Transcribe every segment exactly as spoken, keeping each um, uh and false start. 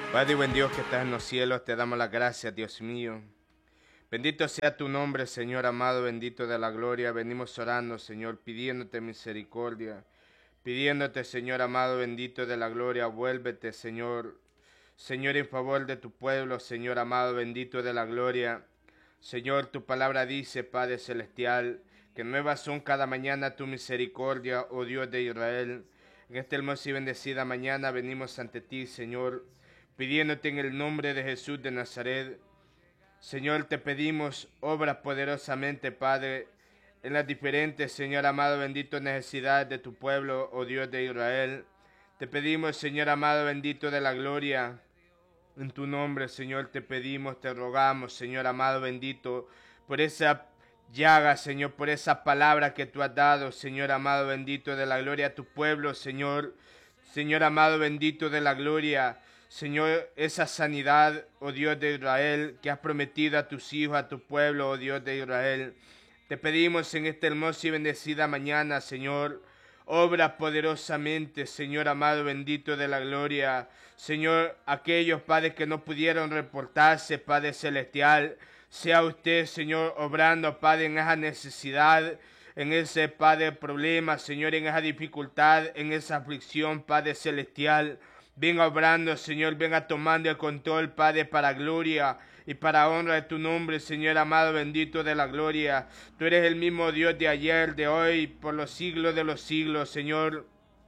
Padre y buen Dios que estás en los cielos, te damos las gracias, Dios mío. Bendito sea tu nombre, Señor amado, bendito de la gloria. Venimos orando, Señor, pidiéndote misericordia, pidiéndote, Señor amado, bendito de la gloria. Vuélvete, Señor, Señor, en favor de tu pueblo, Señor amado, bendito de la gloria. Señor, tu palabra dice, Padre celestial, que nuevas son cada mañana tu misericordia, oh Dios de Israel. En esta hermosa y bendecida mañana venimos ante ti, Señor, pidiéndote en el nombre de Jesús de Nazaret. Señor, te pedimos, obra poderosamente, Padre, en las diferentes, Señor amado, bendito, necesidades de tu pueblo, oh Dios de Israel. Te pedimos, Señor amado, bendito de la gloria, en tu nombre, Señor, te pedimos, te rogamos, Señor amado, bendito, por esa llaga, Señor, por esa palabra que tú has dado, Señor amado, bendito de la gloria a tu pueblo, Señor, Señor amado, bendito de la gloria. Señor, esa sanidad, oh Dios de Israel, que has prometido a tus hijos, a tu pueblo, oh Dios de Israel. Te pedimos en esta hermosa y bendecida mañana, Señor, obra poderosamente, Señor amado, bendito de la gloria. Señor, aquellos padres que no pudieron reportarse, Padre celestial, sea usted, Señor, obrando, Padre, en esa necesidad, en ese, Padre, problema, Señor, en esa dificultad, en esa aflicción, Padre celestial. Venga obrando, Señor, venga tomando el control, Padre, para gloria y para honra de tu nombre, Señor amado, bendito de la gloria. Tú eres el mismo Dios de ayer, de hoy, por los siglos de los siglos, Señor.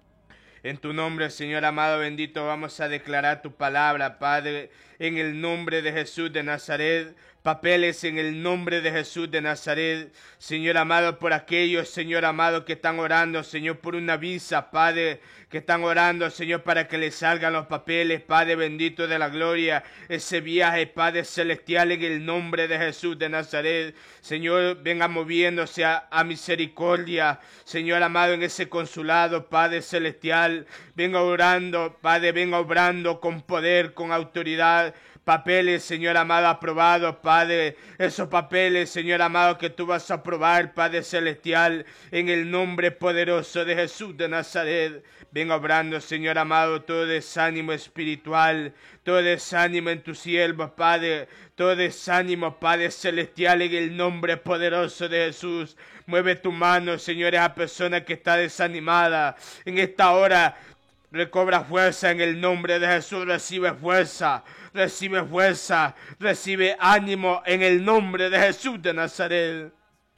En tu nombre, Señor amado, bendito, vamos a declarar tu palabra, Padre, en el nombre de Jesús de Nazaret. Papeles en el nombre de Jesús de Nazaret, Señor amado, por aquellos, Señor amado, que están orando, Señor, por una visa, Padre, que están orando, Señor, para que les salgan los papeles, Padre bendito de la gloria, ese viaje, Padre celestial, en el nombre de Jesús de Nazaret, Señor, venga moviéndose a, a misericordia, Señor amado, en ese consulado, Padre celestial, venga orando, Padre, venga obrando con poder, con autoridad, papeles, Señor amado, aprobados, Padre, esos papeles, Señor amado, que tú vas a aprobar, Padre celestial, en el nombre poderoso de Jesús de Nazaret. Venga obrando, Señor amado, todo desánimo espiritual, todo desánimo en tus siervos, Padre, todo desánimo, Padre celestial, en el nombre poderoso de Jesús. Mueve tu mano, Señor, a esa persona que está desanimada en esta hora. Recobra fuerza en el nombre de Jesús, recibe fuerza, recibe fuerza, recibe ánimo en el nombre de Jesús de Nazaret.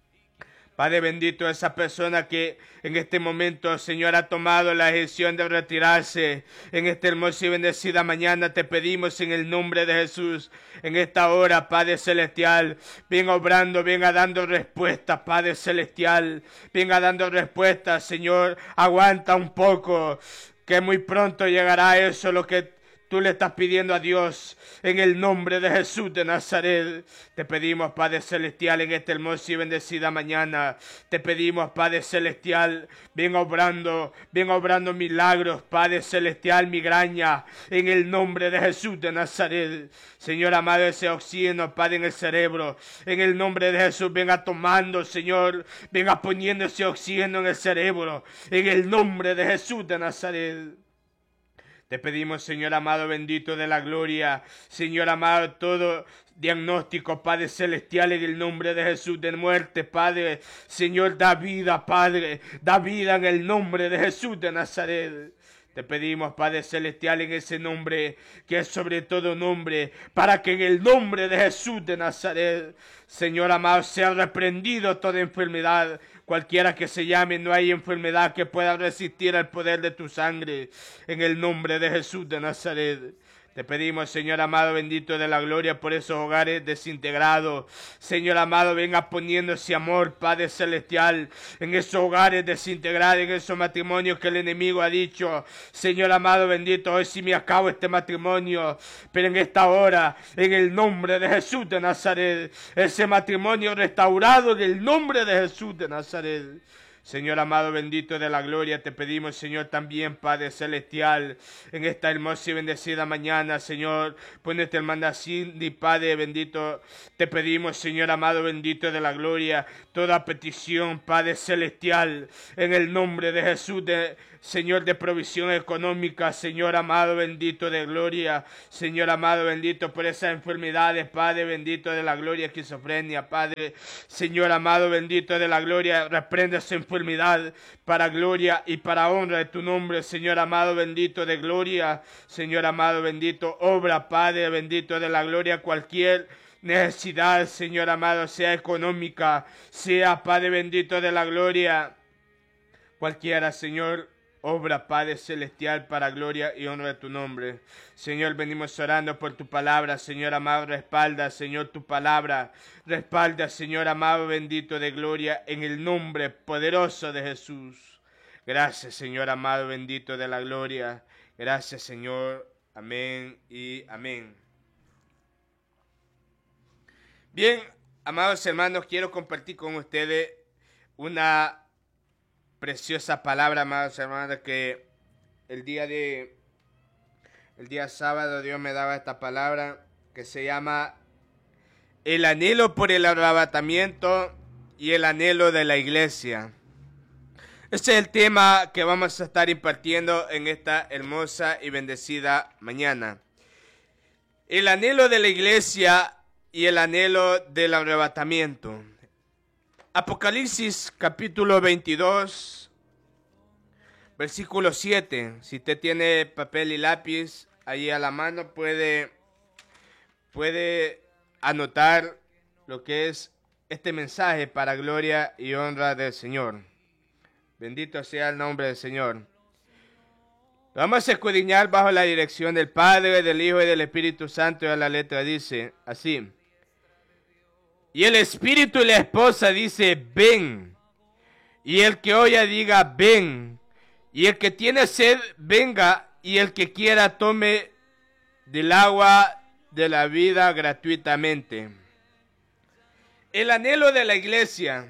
Padre bendito, esa persona que en este momento, Señor, ha tomado la decisión de retirarse en esta hermosa y bendecida mañana, te pedimos en el nombre de Jesús, en esta hora, Padre celestial, venga obrando, venga dando respuesta, Padre celestial, venga dando respuesta, Señor, aguanta un poco, que muy pronto llegará eso, lo que tú le estás pidiendo a Dios, en el nombre de Jesús de Nazaret. Te pedimos, Padre celestial, en esta hermosa y bendecida mañana, te pedimos, Padre celestial, venga obrando, venga obrando milagros, Padre celestial, migraña, en el nombre de Jesús de Nazaret. Señor amado, ese oxígeno, Padre, en el cerebro, en el nombre de Jesús, venga tomando, Señor, venga poniendo ese oxígeno en el cerebro, en el nombre de Jesús de Nazaret. Te pedimos, Señor amado, bendito de la gloria, Señor amado, todo diagnóstico, Padre celestial, en el nombre de Jesús, de muerte, Padre, Señor, da vida, Padre, da vida en el nombre de Jesús de Nazaret. Te pedimos, Padre celestial, en ese nombre, que es sobre todo nombre, para que en el nombre de Jesús de Nazaret, Señor amado, sea reprendido toda enfermedad, cualquiera que se llame, no hay enfermedad que pueda resistir al poder de tu sangre, en el nombre de Jesús de Nazaret. Te pedimos, Señor amado, bendito de la gloria, por esos hogares desintegrados. Señor amado, venga poniendo ese amor, Padre celestial, en esos hogares desintegrados, en esos matrimonios que el enemigo ha dicho, Señor amado, bendito, hoy sí me acabo este matrimonio, pero en esta hora, en el nombre de Jesús de Nazaret, ese matrimonio restaurado en el nombre de Jesús de Nazaret. Señor amado, bendito de la gloria, te pedimos, Señor, también, Padre celestial, en esta hermosa y bendecida mañana, Señor, por nuestra hermana Cindy, Padre bendito, te pedimos, Señor amado, bendito de la gloria, toda petición, Padre celestial, en el nombre de Jesús de Señor, de provisión económica, Señor amado, bendito de gloria, Señor amado, bendito por esas enfermedades, Padre, bendito de la gloria, esquizofrenia, Padre, Señor amado, bendito de la gloria, reprende esa enfermedad para gloria y para honra de tu nombre, Señor amado, bendito de gloria, Señor amado, bendito, obra, Padre, bendito de la gloria, cualquier necesidad, Señor amado, sea económica, sea, Padre, bendito de la gloria, cualquiera, Señor, obra, Padre celestial, para gloria y honra de tu nombre. Señor, venimos orando por tu palabra. Señor amado, respalda, Señor, tu palabra. Respalda, Señor amado, bendito de gloria, en el nombre poderoso de Jesús. Gracias, Señor amado, bendito de la gloria. Gracias, Señor. Amén y amén. Bien, amados hermanos, quiero compartir con ustedes una preciosa palabra, amados hermanos, que el día de el día sábado Dios me daba esta palabra que se llama el anhelo por el arrebatamiento y el anhelo de la iglesia. Este es el tema que vamos a estar impartiendo en esta hermosa y bendecida mañana. El anhelo de la iglesia y el anhelo del arrebatamiento. Apocalipsis capítulo veintidós, versículo siete. Si usted tiene papel y lápiz ahí a la mano, puede, puede anotar lo que es este mensaje para gloria y honra del Señor. Bendito sea el nombre del Señor. Vamos a escudriñar bajo la dirección del Padre, del Hijo y del Espíritu Santo. Y a la letra dice así: y el Espíritu y la esposa dice, ven. Y el que oya diga, ven. Y el que tiene sed, venga. Y el que quiera, tome del agua de la vida gratuitamente. El anhelo de la iglesia.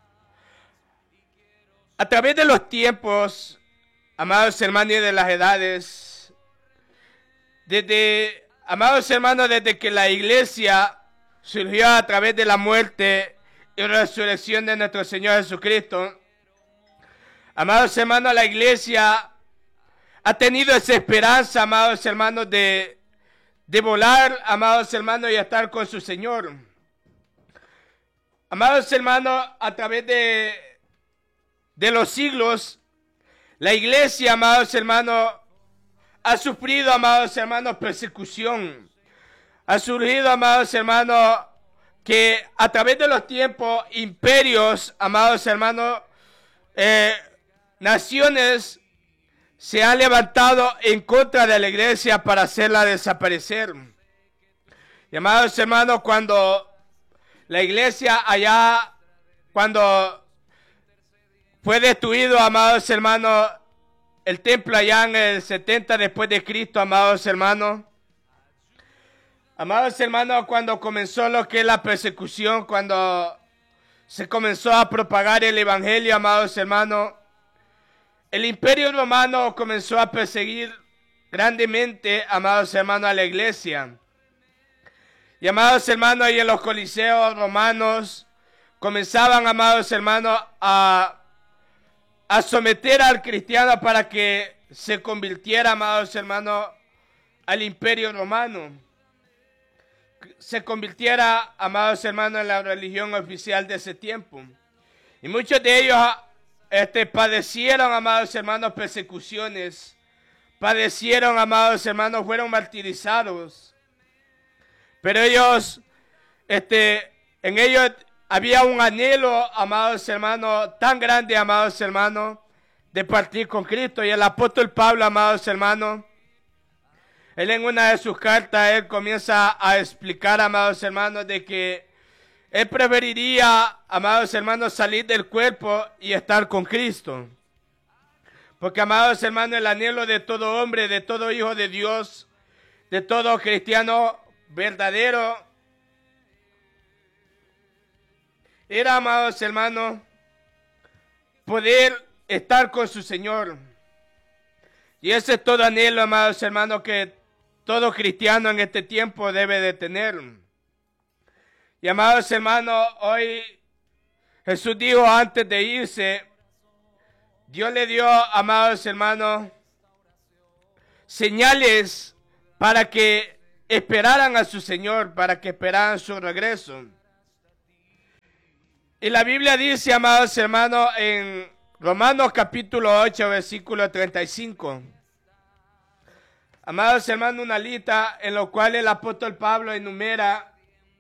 A través de los tiempos, amados hermanos, y de las edades, desde, amados hermanos, desde que la iglesia surgió a través de la muerte y resurrección de nuestro Señor Jesucristo. Amados hermanos, la iglesia ha tenido esa esperanza, amados hermanos, de, de volar, amados hermanos, y estar con su Señor. Amados hermanos, a través de, de los siglos, la iglesia, amados hermanos, ha sufrido, amados hermanos, persecución. Ha surgido, amados hermanos, que a través de los tiempos, imperios, amados hermanos, eh, naciones se han levantado en contra de la iglesia para hacerla desaparecer. Y, amados hermanos, cuando la iglesia allá, cuando fue destruido, amados hermanos, el templo allá en el setenta después de Cristo, amados hermanos, Amados hermanos, cuando comenzó lo que es la persecución, cuando se comenzó a propagar el evangelio, amados hermanos, el imperio romano comenzó a perseguir grandemente, amados hermanos, a la iglesia. Y, amados hermanos, y en los coliseos romanos comenzaban, amados hermanos, a, a someter al cristiano para que se convirtiera, amados hermanos, al imperio romano. Se convirtiera, amados hermanos, en la religión oficial de ese tiempo. Y muchos de ellos este, padecieron, amados hermanos, persecuciones. Padecieron, amados hermanos, fueron martirizados. Pero ellos, este, en ellos había un anhelo, amados hermanos, tan grande, amados hermanos, de partir con Cristo. Y el apóstol Pablo, amados hermanos, él en una de sus cartas, él comienza a explicar, amados hermanos, de que él preferiría, amados hermanos, salir del cuerpo y estar con Cristo. Porque, amados hermanos, el anhelo de todo hombre, de todo hijo de Dios, de todo cristiano verdadero, era, amados hermanos, poder estar con su Señor. Y ese es todo anhelo, amados hermanos, que todo cristiano en este tiempo debe de tener. Y, amados hermanos, hoy Jesús dijo antes de irse, Dios le dio, amados hermanos, señales para que esperaran a su Señor, para que esperaran su regreso. Y la Biblia dice, amados hermanos, en Romanos capítulo ocho, versículo treinta y cinco. Amados hermanos, una lista en la cual el apóstol Pablo enumera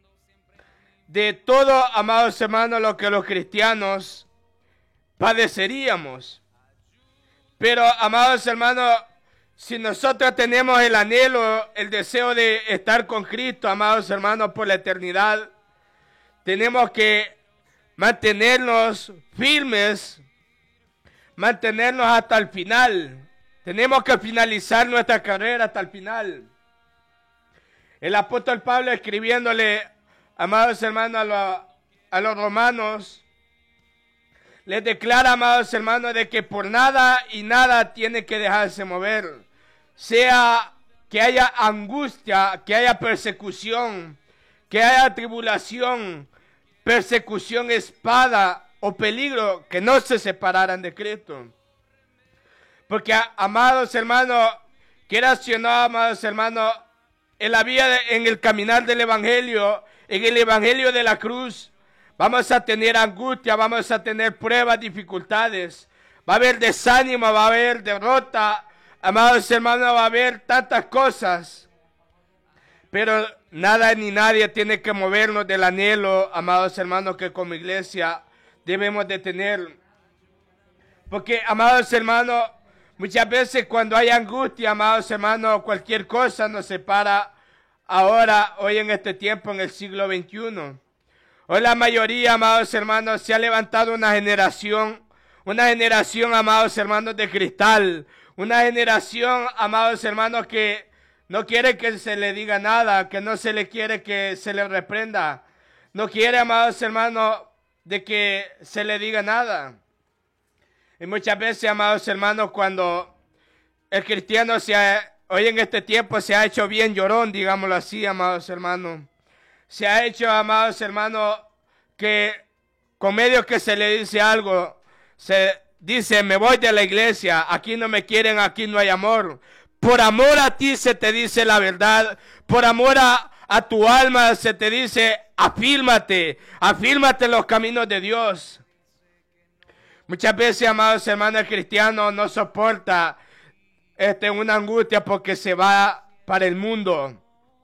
de todo, amados hermanos, lo que los cristianos padeceríamos. Pero, amados hermanos, si nosotros tenemos el anhelo, el deseo de estar con Cristo, amados hermanos, por la eternidad, tenemos que mantenernos firmes, mantenernos hasta el final. Tenemos que finalizar nuestra carrera hasta el final. El apóstol Pablo, escribiéndole, amados hermanos, a los, a los romanos, les declara, amados hermanos, de que por nada y nada tiene que dejarse mover. Sea que haya angustia, que haya persecución, que haya tribulación, persecución, espada o peligro, que no se separaran de Cristo. Porque, amados hermanos, quieras o no, amados hermanos, en la vía, de, en el caminar del Evangelio, en el Evangelio de la cruz, vamos a tener angustia, vamos a tener pruebas, dificultades, va a haber desánimo, va a haber derrota, amados hermanos, va a haber tantas cosas. Pero nada ni nadie tiene que movernos del anhelo, amados hermanos, que como iglesia debemos de tener. Porque, amados hermanos, muchas veces cuando hay angustia, amados hermanos, cualquier cosa nos separa ahora, hoy en este tiempo, en el siglo veintiuno. Hoy la mayoría, amados hermanos, se ha levantado una generación, una generación, amados hermanos, de cristal. Una generación, amados hermanos, que no quiere que se le diga nada, que no se le quiere que se le reprenda. No quiere, amados hermanos, de que se le diga nada. Y muchas veces, amados hermanos, cuando el cristiano se ha, hoy en este tiempo se ha hecho bien llorón, digámoslo así, amados hermanos. Se ha hecho, amados hermanos, que con medio que se le dice algo, se dice, me voy de la iglesia, aquí no me quieren, aquí no hay amor. Por amor a ti se te dice la verdad, por amor a, a tu alma se te dice, afírmate, afírmate en los caminos de Dios. Muchas veces, amados hermanos, el cristiano no soporta este, una angustia porque se va para el mundo.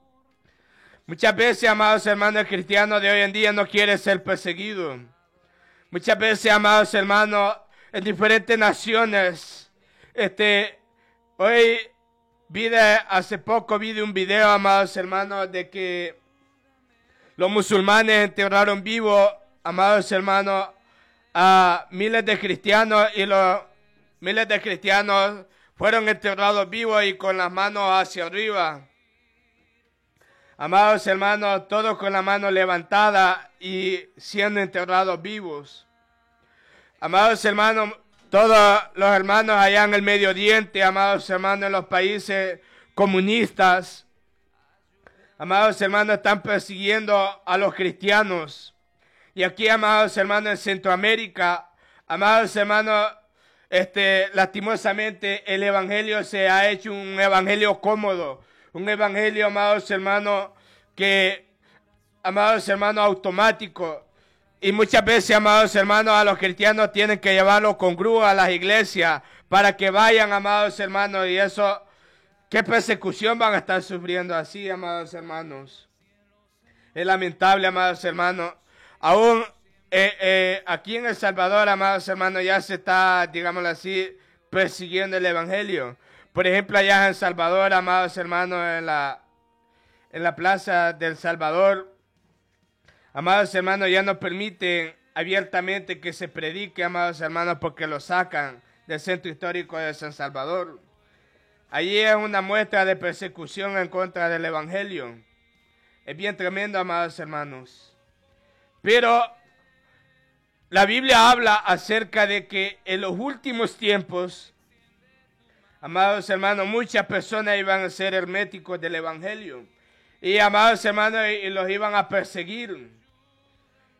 Muchas veces, amados hermanos, el cristiano de hoy en día no quiere ser perseguido. Muchas veces, amados hermanos, en diferentes naciones, este, hoy vi de, hace poco vi de un video, amados hermanos, de que los musulmanes enterraron vivos, amados hermanos, a miles de cristianos, y los miles de cristianos fueron enterrados vivos y con las manos hacia arriba. Amados hermanos, todos con la mano levantada y siendo enterrados vivos. Amados hermanos, todos los hermanos allá en el Medio Oriente, amados hermanos, en los países comunistas, amados hermanos, están persiguiendo a los cristianos. Y aquí, amados hermanos, en Centroamérica, amados hermanos, este, lastimosamente el evangelio se ha hecho un evangelio cómodo. Un evangelio, amados hermanos, que, amados hermanos, automático. Y muchas veces, amados hermanos, a los cristianos tienen que llevarlos con grúa a las iglesias para que vayan, amados hermanos. Y eso, ¿qué persecución van a estar sufriendo así, amados hermanos? Es lamentable, amados hermanos. Aún eh, eh, aquí en El Salvador, amados hermanos, ya se está, digámoslo así, persiguiendo el evangelio. Por ejemplo, allá en El Salvador, amados hermanos, en la, en la plaza del Salvador, amados hermanos, ya no permiten abiertamente que se predique, amados hermanos, porque lo sacan del centro histórico de San Salvador. Allí es una muestra de persecución en contra del evangelio. Es bien tremendo, amados hermanos. Pero la Biblia habla acerca de que en los últimos tiempos, amados hermanos, muchas personas iban a ser herméticos del evangelio. Y, amados hermanos, y los iban a perseguir.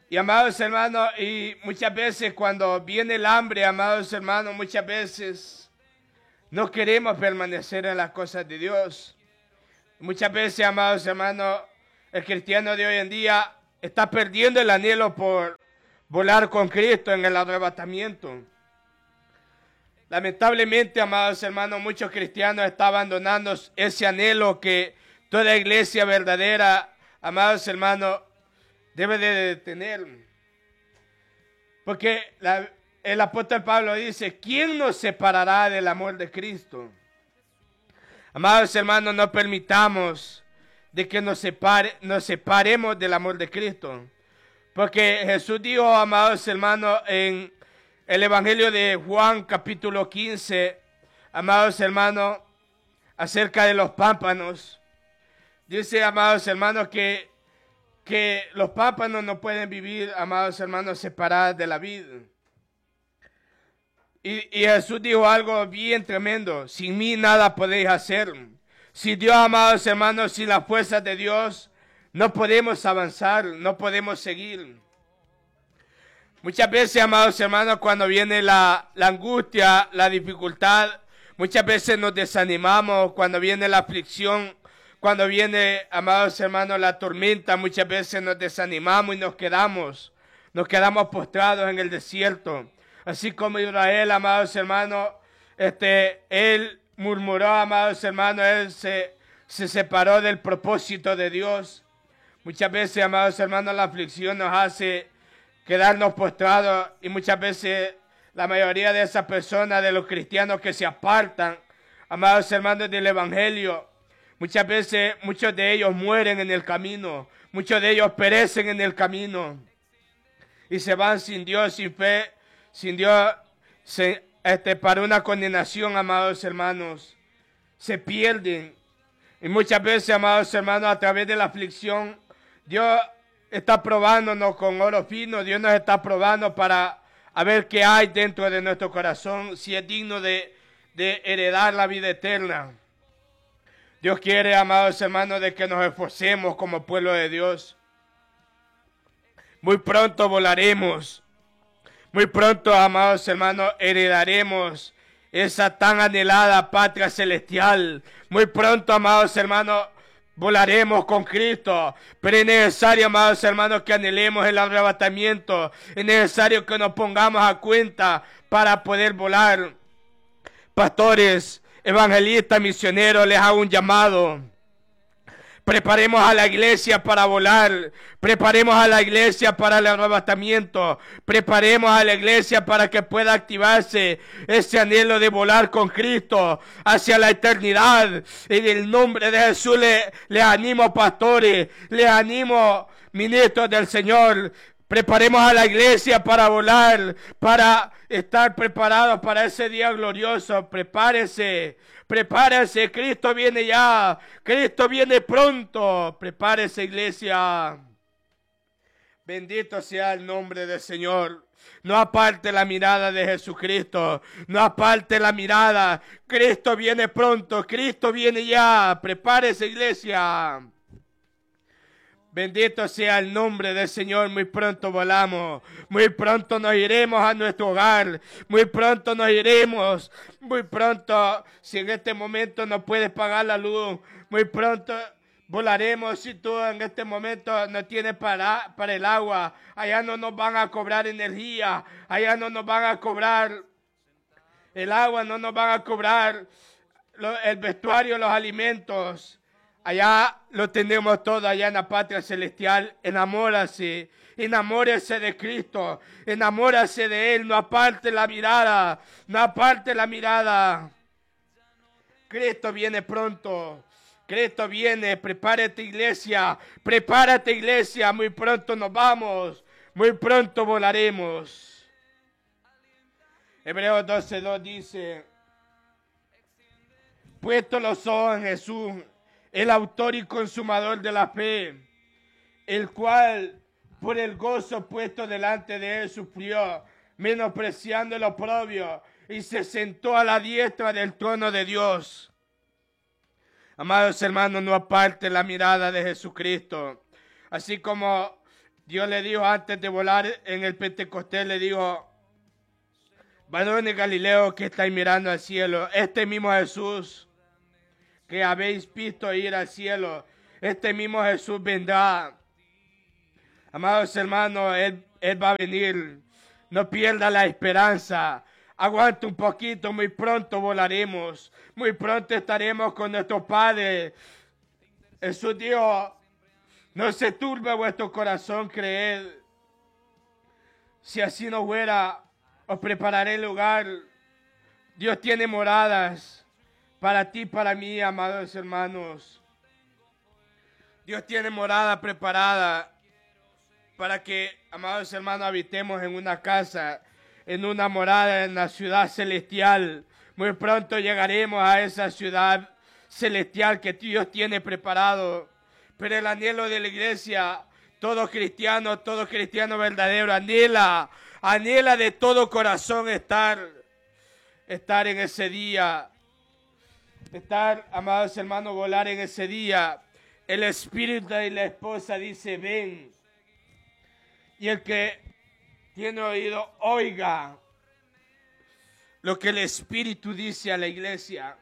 Y amados hermanos, y muchas veces cuando viene el hambre, amados hermanos, muchas veces no queremos permanecer en las cosas de Dios. Muchas veces, amados hermanos, el cristiano de hoy en día está perdiendo el anhelo por volar con Cristo en el arrebatamiento. Lamentablemente, amados hermanos, muchos cristianos están abandonando ese anhelo que toda iglesia verdadera, amados hermanos, debe de tener. Porque la, el apóstol Pablo dice, ¿quién nos separará del amor de Cristo? Amados hermanos, no permitamos de que nos, separe, nos separemos del amor de Cristo. Porque Jesús dijo, amados hermanos, en el Evangelio de Juan capítulo quince, amados hermanos, acerca de los pámpanos. Dice, amados hermanos, que, que los pámpanos no pueden vivir, amados hermanos, separados de la vid. Y, y Jesús dijo algo bien tremendo, sin mí nada podéis hacer. Si Dios, amados hermanos, sin las fuerzas de Dios, no podemos avanzar, no podemos seguir. Muchas veces, amados hermanos, cuando viene la, la angustia, la dificultad, muchas veces nos desanimamos. Cuando viene la aflicción, cuando viene, amados hermanos, la tormenta, muchas veces nos desanimamos y nos quedamos, nos quedamos postrados en el desierto. Así como Israel, amados hermanos, este, él murmuró, amados hermanos, él se, se separó del propósito de Dios. Muchas veces, amados hermanos, la aflicción nos hace quedarnos postrados y muchas veces la mayoría de esas personas, de los cristianos que se apartan, amados hermanos, del Evangelio, muchas veces muchos de ellos mueren en el camino, muchos de ellos perecen en el camino y se van sin Dios, sin fe, sin Dios, se, este, para una condenación, amados hermanos, se pierden. Y muchas veces, amados hermanos, a través de la aflicción, Dios está probándonos con oro fino. Dios nos está probando para a ver qué hay dentro de nuestro corazón, si es digno de, de heredar la vida eterna. Dios quiere, amados hermanos, de que nos esforcemos como pueblo de Dios. Muy pronto volaremos. Muy pronto, amados hermanos, heredaremos esa tan anhelada patria celestial. Muy pronto, amados hermanos, volaremos con Cristo, pero es necesario, amados hermanos, que anhelemos el arrebatamiento. Es necesario que nos pongamos a cuenta para poder volar. Pastores, evangelistas, misioneros, les hago un llamado. Preparemos a la iglesia para volar. Preparemos a la iglesia para el arrebatamiento. Preparemos a la iglesia para que pueda activarse ese anhelo de volar con Cristo hacia la eternidad. En el nombre de Jesús les le animo, pastores. Les animo, ministros del Señor. Preparemos a la iglesia para volar, para estar preparados para ese día glorioso. Prepárese, prepárese, Cristo viene ya, Cristo viene pronto. Prepárese, iglesia. Bendito sea el nombre del Señor. No aparte la mirada de Jesucristo, no aparte la mirada. Cristo viene pronto, Cristo viene ya. Prepárese, iglesia. Bendito sea el nombre del Señor. Muy pronto volamos. Muy pronto nos iremos a nuestro hogar. Muy pronto nos iremos. Muy pronto, si en este momento no puedes pagar la luz, muy pronto volaremos. Si tú en este momento no tienes para, para el agua, allá no nos van a cobrar energía. Allá no nos van a cobrar el agua, no nos van a cobrar lo, el vestuario, los alimentos. Allá lo tenemos todo, allá en la patria celestial. Enamórase, enamórese de Cristo, enamórase de Él, no aparte la mirada, no aparte la mirada. Cristo viene pronto, Cristo viene, prepárate iglesia, prepárate iglesia, muy pronto nos vamos, muy pronto volaremos. Hebreos doce dos dice, puesto los ojos en Jesús, el autor y consumador de la fe, el cual por el gozo puesto delante de él sufrió, menospreciando el oprobio, y se sentó a la diestra del trono de Dios. Amados hermanos, no aparte la mirada de Jesucristo, así como Dios le dijo antes de volar en el Pentecostés, le dijo, varones Galileo que estáis mirando al cielo, este mismo Jesús que habéis visto ir al cielo, este mismo Jesús vendrá. Amados hermanos, Él, Él va a venir. No pierda la esperanza. Aguanta un poquito, muy pronto volaremos. Muy pronto estaremos con nuestro Padre. Jesús dijo, no se turbe vuestro corazón, creed. Si así no fuera, os prepararé el lugar. Dios tiene moradas para ti, para mí, amados hermanos. Dios tiene morada preparada para que, amados hermanos, habitemos en una casa, en una morada, en la ciudad celestial. Muy pronto llegaremos a esa ciudad celestial que Dios tiene preparado. Pero el anhelo de la iglesia, todo cristiano, todo cristiano verdadero, anhela, anhela de todo corazón estar, estar en ese día. Estar, amados hermanos, volar en ese día. El espíritu y la esposa dice, ven. Y el que tiene oído, oiga lo que el Espíritu dice a la iglesia.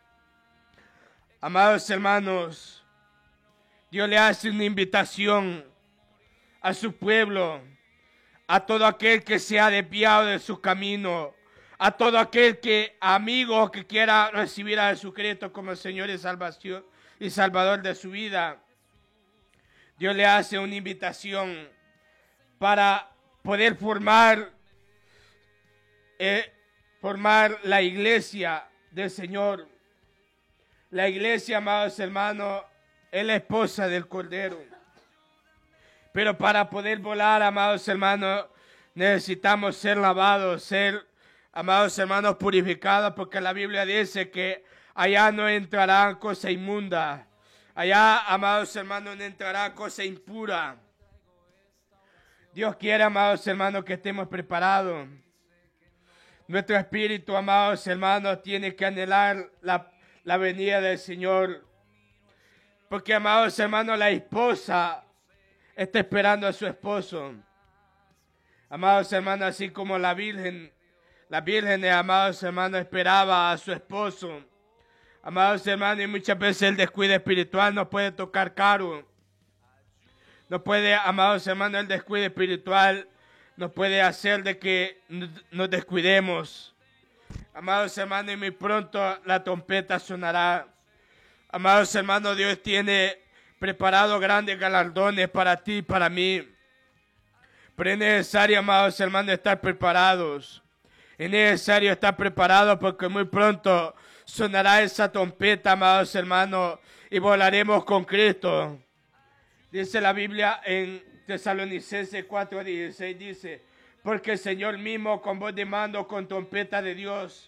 Amados hermanos, Dios le hace una invitación a su pueblo, a todo aquel que se ha desviado de su camino, a todo aquel que, amigo, que quiera recibir a Jesucristo como Señor y Salvación y Salvador de su vida. Dios le hace una invitación para poder formar, eh, formar la iglesia del Señor. La iglesia, amados hermanos, es la esposa del Cordero. Pero para poder volar, amados hermanos, necesitamos ser lavados, ser, amados hermanos, purificados, porque la Biblia dice que allá no entrará cosa inmunda. Allá, amados hermanos, no entrará cosa impura. Dios quiere, amados hermanos, que estemos preparados. Nuestro espíritu, amados hermanos, tiene que anhelar la, la venida del Señor. Porque, amados hermanos, la esposa está esperando a su esposo. Amados hermanos, así como la Virgen, la Virgen, amados hermanos, esperaba a su esposo. Amados hermanos, y muchas veces el descuido espiritual nos puede tocar caro. No puede, amados hermanos, el descuido espiritual nos puede hacer de que nos descuidemos. Amados hermanos, y muy pronto la trompeta sonará. Amados hermanos, Dios tiene preparado grandes galardones para ti y para mí. Pero es necesario, amados hermanos, estar preparados. Es necesario estar preparados porque muy pronto sonará esa trompeta, amados hermanos, y volaremos con Cristo. Dice la Biblia en Tesalonicenses cuatro dieciséis, dice, porque el Señor mismo con voz de mando, con trompeta de Dios,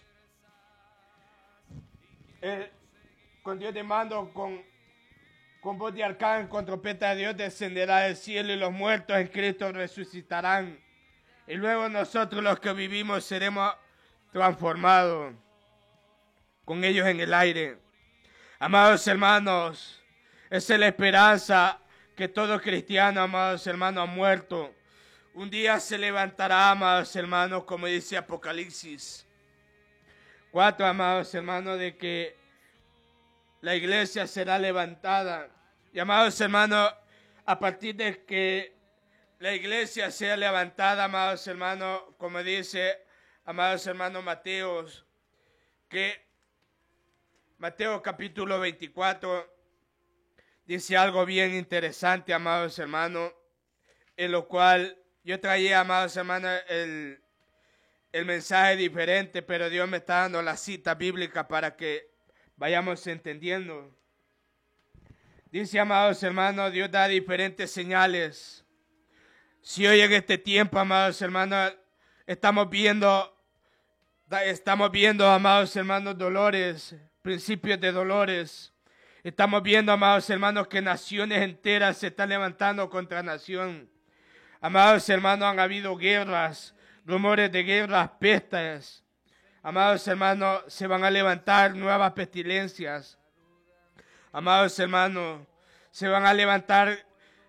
eh, con Dios de mando, con, con voz de arcángel, con trompeta de Dios, descenderá del cielo y los muertos en Cristo resucitarán. Y luego nosotros los que vivimos seremos transformados con ellos en el aire. Amados hermanos, esa es la esperanza que todo cristiano, amados hermanos, ha muerto. Un día se levantará, amados hermanos, como dice Apocalipsis cuatro, amados hermanos, de que la iglesia será levantada. Y amados hermanos, a partir de que la iglesia sea levantada, amados hermanos, como dice, amados hermanos, Mateo, que Mateo capítulo veinticuatro dice algo bien interesante, amados hermanos, en lo cual yo traía, amados hermanos, el, el mensaje diferente, pero Dios me está dando la cita bíblica para que vayamos entendiendo. Dice, amados hermanos, Dios da diferentes señales. Si hoy en este tiempo, amados hermanos, estamos viendo, estamos viendo, amados hermanos, dolores, principios de dolores. Estamos viendo, amados hermanos, que naciones enteras se están levantando contra nación. Amados hermanos, han habido guerras, rumores de guerras, pestes. Amados hermanos, se van a levantar nuevas pestilencias. Amados hermanos, se van a levantar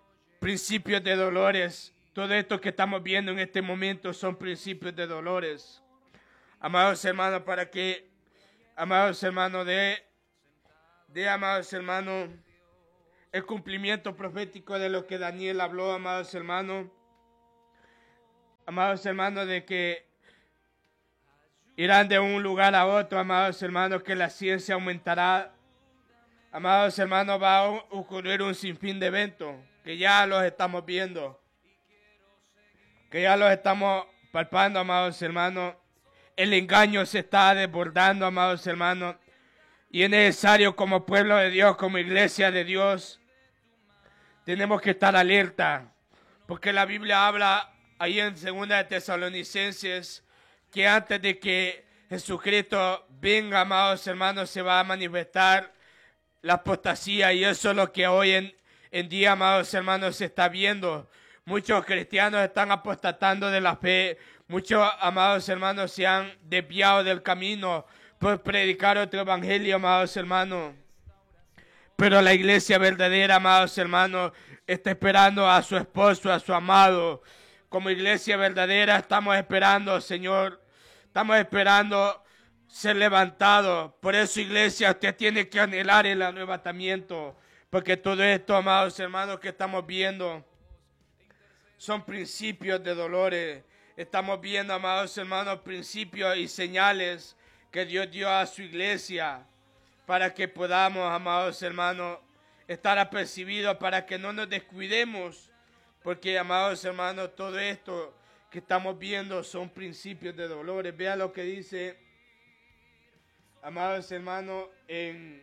principios de dolores. Todo esto que estamos viendo en este momento son principios de dolores. Amados hermanos, para que, amados hermanos, de, de amados hermanos, el cumplimiento profético de lo que Daniel habló, amados hermanos, amados hermanos, de que irán de un lugar a otro, amados hermanos, que la ciencia aumentará. Amados hermanos, va a ocurrir un sinfín de eventos que ya los estamos viendo, que ya los estamos palpando, amados hermanos. El engaño se está desbordando, amados hermanos, y es necesario como pueblo de Dios, como iglesia de Dios, tenemos que estar alerta, porque la Biblia habla ahí en segunda de Tesalonicenses que antes de que Jesucristo venga, amados hermanos, se va a manifestar la apostasía, y eso es lo que hoy en, en día, amados hermanos, se está viendo. Muchos cristianos están apostatando de la fe. Muchos, amados hermanos, se han desviado del camino por predicar otro evangelio, amados hermanos. Pero la iglesia verdadera, amados hermanos, está esperando a su esposo, a su amado. Como iglesia verdadera estamos esperando, Señor, estamos esperando ser levantados. Por eso, iglesia, usted tiene que anhelar el arrebatamiento, porque todo esto, amados hermanos, que estamos viendo son principios de dolores. Estamos viendo, amados hermanos, principios y señales que Dios dio a su iglesia para que podamos, amados hermanos, estar apercibidos, para que no nos descuidemos, porque, amados hermanos, todo esto que estamos viendo son principios de dolores. Vea lo que dice, amados hermanos, en,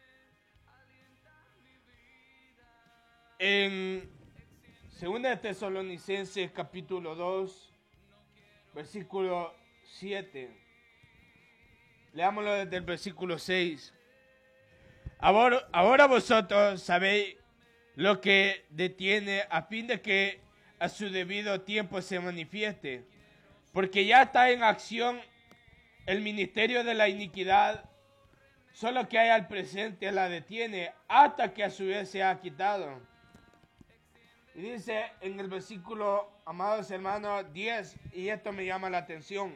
en segunda de Tesalonicenses capítulo dos, versículo siete. Leámoslo desde el versículo seis. Ahora, ahora vosotros sabéis lo que detiene, a fin de que a su debido tiempo se manifieste, porque ya está en acción el ministerio de la iniquidad, solo que hay al presente la detiene, hasta que a su vez se ha quitado. Y dice en el versículo, amados hermanos, diez, y esto me llama la atención: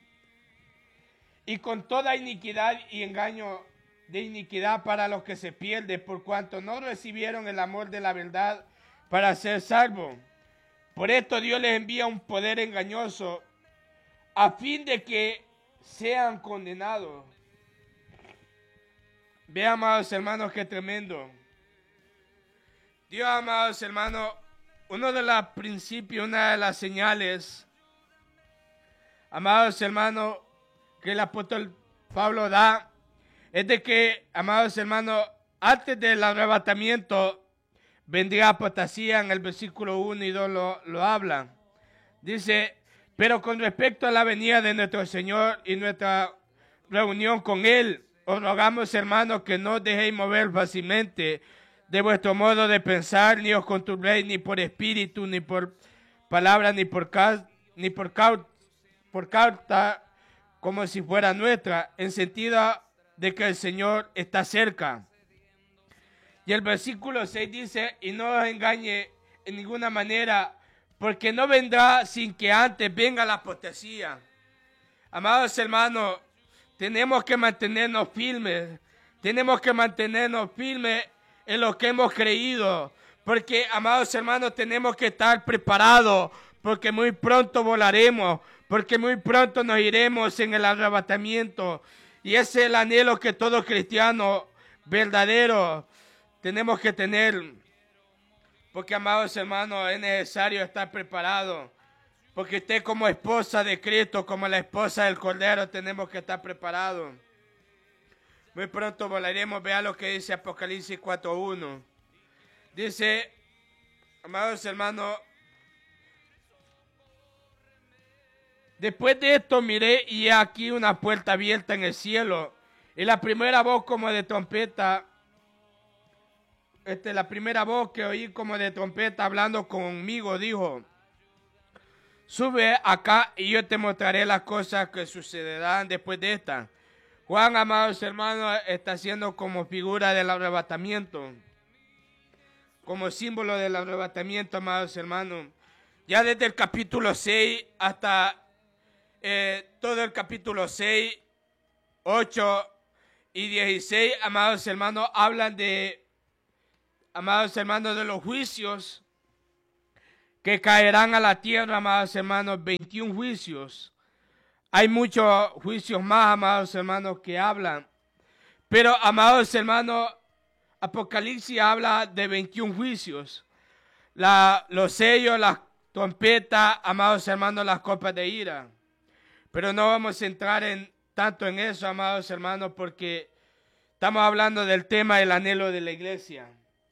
y con toda iniquidad y engaño de iniquidad para los que se pierden, por cuanto no recibieron el amor de la verdad para ser salvos. Por esto Dios les envía un poder engañoso, a fin de que sean condenados. Vean, amados hermanos, qué tremendo. Dios, amados hermanos, uno de los principios, una de las señales, amados hermanos, que el apóstol Pablo da, es de que, amados hermanos, antes del arrebatamiento vendría apostasía. En el versículo uno y dos lo, lo habla. Dice: pero con respecto a la venida de nuestro Señor y nuestra reunión con Él, os rogamos, hermanos, que no os dejéis mover fácilmente de vuestro modo de pensar, ni os conturbéis ni por espíritu, ni por palabra, ni por, ca ni por, cau por carta, como si fuera nuestra, en sentido de que el Señor está cerca. Y el versículo seis dice: y no os engañe en ninguna manera, porque no vendrá sin que antes venga la apostasía. Amados hermanos, tenemos que mantenernos firmes, tenemos que mantenernos firmes en lo que hemos creído, porque, amados hermanos, tenemos que estar preparados, porque muy pronto volaremos, porque muy pronto nos iremos en el arrebatamiento. Y ese es el anhelo que todo cristiano verdadero tenemos que tener. Porque, amados hermanos, es necesario estar preparado. Porque usted, como esposa de Cristo, como la esposa del Cordero, tenemos que estar preparados. Muy pronto volaremos. Vea lo que dice Apocalipsis cuatro uno. Dice, amados hermanos: después de esto miré, y aquí una puerta abierta en el cielo, y la primera voz como de trompeta, este, la primera voz que oí como de trompeta hablando conmigo, dijo: sube acá y yo te mostraré las cosas que sucederán después de esta. Juan, amados hermanos, está siendo como figura del arrebatamiento. como símbolo del arrebatamiento, amados hermanos. Ya desde el capítulo seis hasta eh, todo el capítulo seis, ocho y dieciséis, amados hermanos, hablan de, amados hermanos, de los juicios que caerán a la tierra, amados hermanos, veintiún juicios. Hay muchos juicios más, amados hermanos, que hablan. Pero, amados hermanos, Apocalipsis habla de veintiún juicios. La, los sellos, las trompetas, amados hermanos, las copas de ira. Pero no vamos a entrar en, tanto en eso, amados hermanos, porque estamos hablando del tema del anhelo de la iglesia.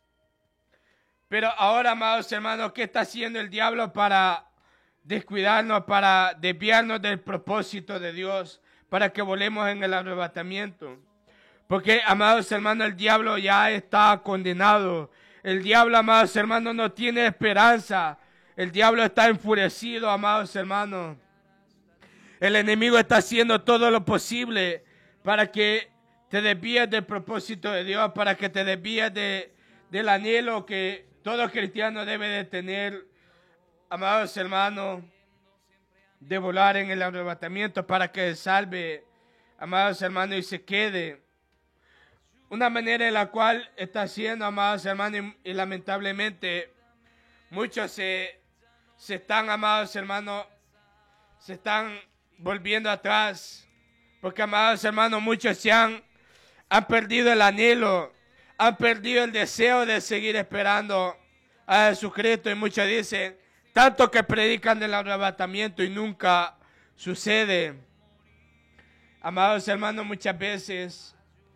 Pero ahora, amados hermanos, ¿qué está haciendo el diablo para descuidarnos, para desviarnos del propósito de Dios, para que volemos en el arrebatamiento? Porque, amados hermanos, el diablo ya está condenado. El diablo, amados hermanos, no tiene esperanza. El diablo está enfurecido, amados hermanos. El enemigo está haciendo todo lo posible para que te desvíes del propósito de Dios, para que te desvíes de, del anhelo que todo cristiano debe de tener, amados hermanos, de volar en el arrebatamiento para que se salve, amados hermanos, y se quede. Una manera en la cual está haciendo, amados hermanos, y, y lamentablemente muchos se, se están, amados hermanos, se están volviendo atrás, porque, amados hermanos, muchos se han, han perdido el anhelo, han perdido el deseo de seguir esperando a Jesucristo, y muchos dicen, tanto que predican del arrebatamiento y nunca sucede. Amados hermanos, muchas veces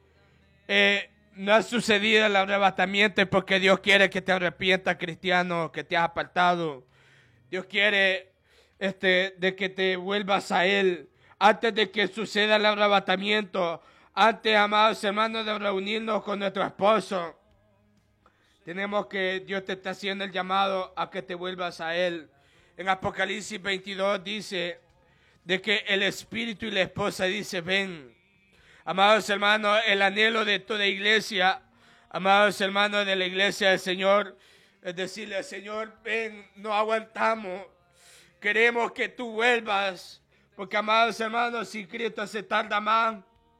Eh, no ha sucedido el arrebatamiento porque Dios quiere que te arrepientas, cristiano, que te has apartado. Dios quiere este, de que te vuelvas a Él antes de que suceda el arrebatamiento. Antes, amados hermanos, de reunirnos con nuestro esposo, tenemos que, Dios te está haciendo el llamado a que te vuelvas a Él. En Apocalipsis veintidós dice de que el Espíritu y la esposa dice, ven. Amados hermanos, el anhelo de toda iglesia, amados hermanos de la iglesia del Señor, es decirle al Señor, ven, no aguantamos, queremos que tú vuelvas, porque, amados hermanos, si Cristo se tarda más,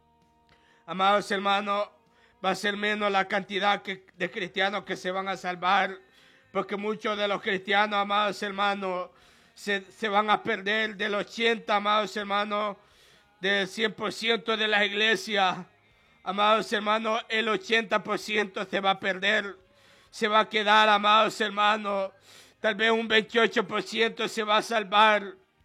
amados hermanos, va a ser menos la cantidad que, de cristianos que se van a salvar, porque muchos de los cristianos, amados hermanos, se, se van a perder. Del ochenta, amados hermanos, del cien por ciento de las iglesias, amados hermanos, el ochenta por ciento se va a perder, se va a quedar, amados hermanos, tal vez un veintiocho por ciento se va a salvar,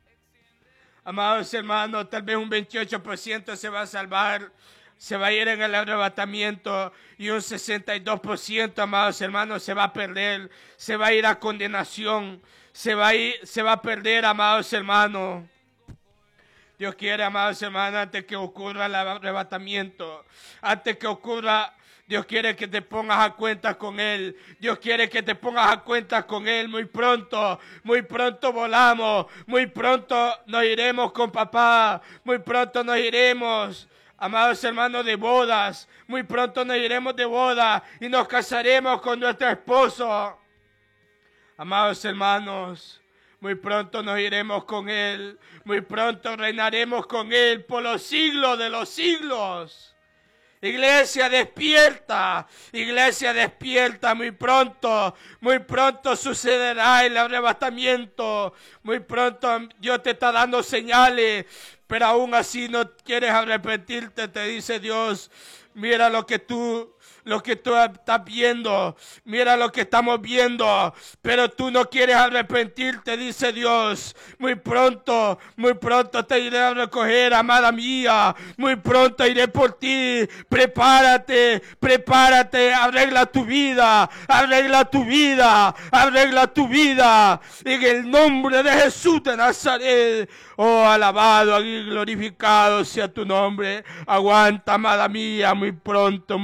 amados hermanos, tal vez un veintiocho por ciento se va a salvar, se va a ir en el arrebatamiento, y un sesenta y dos por ciento, amados hermanos, se va a perder, se va a ir a condenación, se va a ir, se va a perder, amados hermanos. Dios quiere, amados hermanos, antes que ocurra el arrebatamiento, antes que ocurra, Dios quiere que te pongas a cuenta con Él. Dios quiere que te pongas a cuenta con Él muy pronto. Muy pronto volamos. Muy pronto nos iremos con papá. Muy pronto nos iremos, amados hermanos, de bodas. Muy pronto nos iremos de boda y nos casaremos con nuestro esposo. Amados hermanos, muy pronto nos iremos con Él. Muy pronto reinaremos con Él por los siglos de los siglos. Iglesia, despierta. Iglesia, despierta. Muy pronto, muy pronto sucederá el arrebatamiento. Muy pronto Dios te está dando señales, pero aún así no quieres arrepentirte. Te dice Dios, mira lo que tú... Lo que tú estás viendo, mira lo que estamos viendo, pero tú no quieres arrepentirte, dice Dios. Muy pronto, muy pronto te iré a recoger, amada mía. Muy pronto iré por ti. Prepárate, prepárate, arregla tu vida, arregla tu vida, arregla tu vida. En el nombre de Jesús de Nazaret. Oh, alabado y glorificado sea tu nombre. Aguanta, amada mía, muy pronto, muy pronto.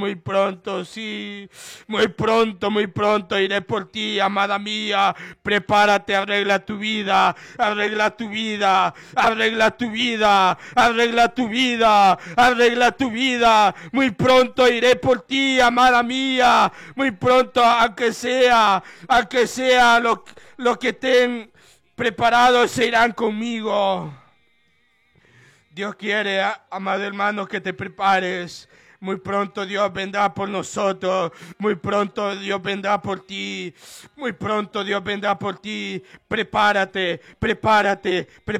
pronto, sí. Muy pronto, muy pronto iré por ti, amada mía. Prepárate, arregla tu vida, arregla tu vida, arregla tu vida, arregla tu vida, arregla tu vida. Muy pronto iré por ti, amada mía. Muy pronto, aunque sea, aunque sea lo, lo que estén preparados, se irán conmigo. Dios quiere, amado hermano, que te prepares. Muy pronto Dios vendrá por nosotros. Muy pronto Dios vendrá por ti. Muy pronto Dios vendrá por ti. Prepárate, prepárate, prepárate.